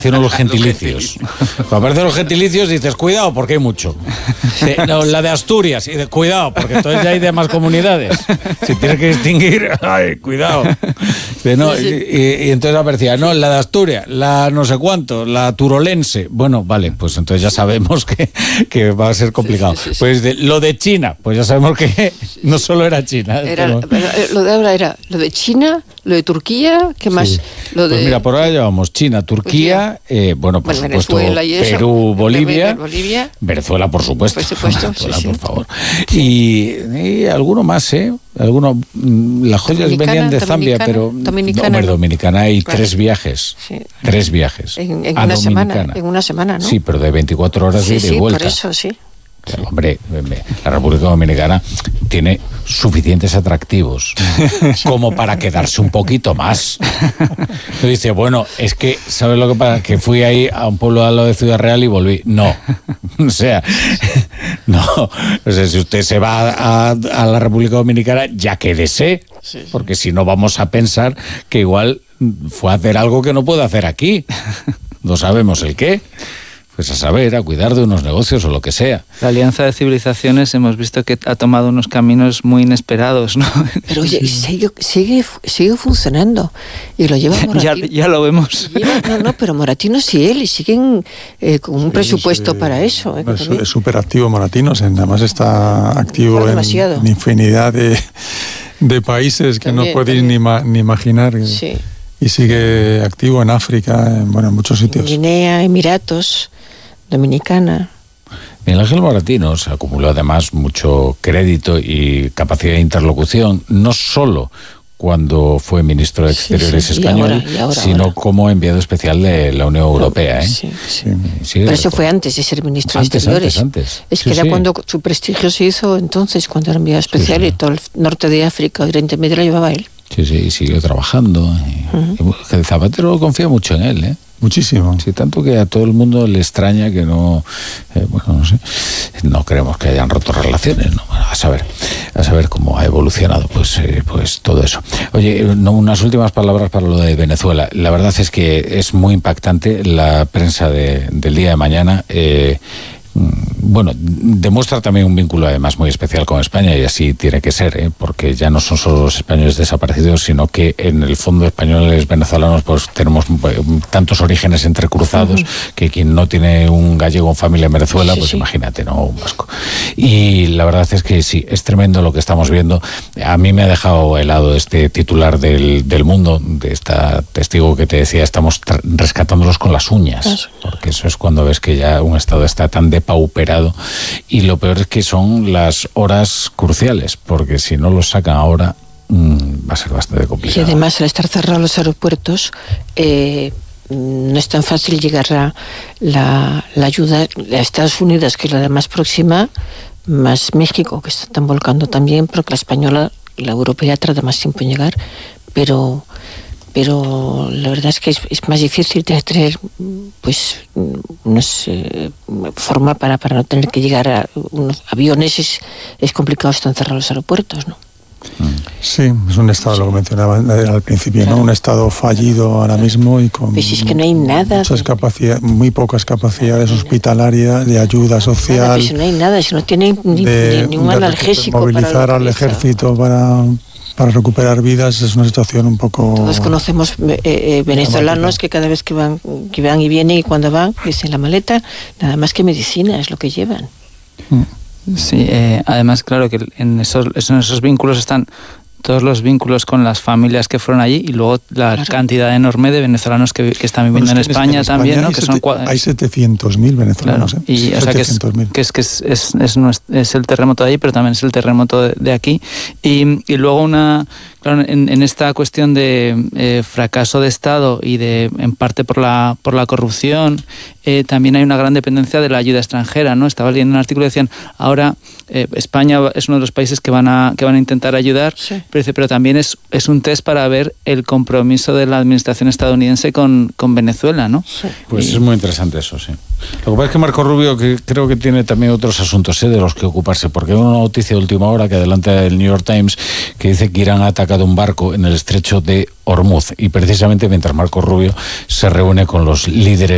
los gentilicios. Cuando aparecen los gentilicios dices, cuidado, porque hay mucho. No, la de Asturias, y cuidado, porque entonces ya hay de más comunidades. Si tienes que distinguir, ay, cuidado. No, y entonces aparecía, no, la de Asturias, la no sé cuánto, la turolense. Bueno, vale, pues entonces ya sabemos que va a ser complicado. Pues lo de China, pues ya sabemos que no solo era China. Lo de ahora era lo de China, lo de Turquía, ¿qué más? Pues mira, por ahora llevamos China, Turquía, por supuesto, Perú, Bolivia. Venezuela, por supuesto. Venezuela, por favor. Y alguno más, las joyas venían de Zambia, pero Dominicana hay 3 viajes. Sí. 3 viajes. En una semana, ¿no? Sí, pero de 24 horas de ida y vuelta. Por eso, sí. Pero, hombre, la República Dominicana tiene suficientes atractivos como para quedarse un poquito más. Y dice, bueno, es que, ¿sabes lo que pasa? Que fui ahí a un pueblo al lado de Ciudad Real y volví. No, o sea, si usted se va a la República Dominicana, ya quédese, porque si no vamos a pensar que igual fue a hacer algo que no puede hacer aquí. No sabemos el qué. Pues a saber, a cuidar de unos negocios o lo que sea. La Alianza de Civilizaciones hemos visto que ha tomado unos caminos muy inesperados, ¿no? Pero oye, sigue funcionando y lo lleva Moratino. ya lo vemos. Pero Moratino y él siguen con un presupuesto para eso. Es súper activo Moratino, además está activo en infinidad de países que no podéis ni imaginar. Sí. Y sigue activo en África, en muchos sitios. Guinea, Emiratos, Dominicana. Miguel Ángel Moratino se acumuló además mucho crédito y capacidad de interlocución, no solo cuando fue ministro de Exteriores español, sino como enviado especial de la Unión Europea. Pero eso fue antes de ser ministro de Exteriores. Antes. Es que era cuando su prestigio se hizo entonces, cuando era enviado especial y todo el norte de África, Oriente Medio lo llevaba él. Sí, y siguió trabajando. Y Zapatero confía mucho en él, Muchísimo. Sí, tanto que a todo el mundo le extraña que no, no sé, no creemos que hayan roto relaciones, ¿no? Bueno, a saber cómo ha evolucionado, pues todo eso. Oye, unas últimas palabras para lo de Venezuela. La verdad es que es muy impactante la prensa del día de mañana. Demuestra también un vínculo además muy especial con España, y así tiene que ser, porque ya no son solo los españoles desaparecidos, sino que en el fondo españoles venezolanos pues tenemos tantos orígenes entrecruzados que quien no tiene un gallego en familia en Venezuela, imagínate, ¿no? Un vasco. Y la verdad es que sí, es tremendo lo que estamos viendo. A mí me ha dejado helado este titular del Mundo, de esta testigo que te decía, estamos rescatándolos con las uñas, porque eso es cuando ves que ya un Estado está tan depauperado, y lo peor es que son las horas cruciales, porque si no los sacan ahora va a ser bastante complicado. Y además, al estar cerrados los aeropuertos, no es tan fácil llegar la ayuda a Estados Unidos, que es la más próxima, más México, que se están volcando también, porque la española y la europea tarda más tiempo en llegar, pero la verdad es que es más difícil tener una forma para no tener que llegar a unos aviones. Es complicado, están cerrados los aeropuertos, ¿no? Sí, es un Estado, lo que mencionaba al principio, ¿no? Un Estado fallido ahora mismo y con pues es que no hay nada muy pocas capacidades hospitalarias, de ayuda social. Pues no hay nada, si no tienen ningún analgésico. Movilizar al ejército para recuperar vidas es una situación un poco... Todos conocemos venezolanos que cada vez que van y vienen, y cuando van, dicen la maleta, nada más que medicina es lo que llevan. Sí, además, claro que en esos vínculos están todos los vínculos con las familias que fueron allí, y luego la cantidad enorme de venezolanos que están viviendo en España también, ¿no? Hay 700.000 venezolanos. Claro, y o sea que es el terremoto de allí, pero también es el terremoto de aquí. Y luego claro, en esta cuestión de fracaso de Estado y en parte por la corrupción, también hay una gran dependencia de la ayuda extranjera, ¿no? Estaba leyendo un artículo y decían, ahora España es uno de los países que van a intentar ayudar, pero también es un test para ver el compromiso de la administración estadounidense con Venezuela, ¿no? Sí. Pues es muy interesante eso, sí. Lo que pasa es que Marco Rubio, que creo que tiene también otros asuntos de los que ocuparse, porque hay una noticia de última hora que adelanta el New York Times que dice que Irán ha atacado un barco en el estrecho de Hormuz, y precisamente mientras Marco Rubio se reúne con los líderes